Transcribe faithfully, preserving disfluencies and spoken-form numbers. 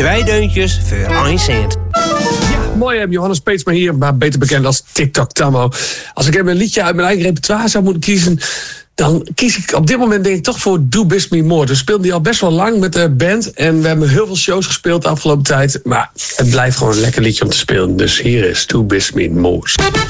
Twee deuntjes voor één cent. Mooi, hè, Johannes Peetsma hier, maar beter bekend als TikTok Tammo. Als ik hem een liedje uit mijn eigen repertoire zou moeten kiezen, dan kies ik op dit moment denk ik toch voor Do Bis Me More. We speelden die al best wel lang met de band en we hebben heel veel shows gespeeld de afgelopen tijd. Maar het blijft gewoon een lekker liedje om te spelen. Dus hier is Do Bis Me More.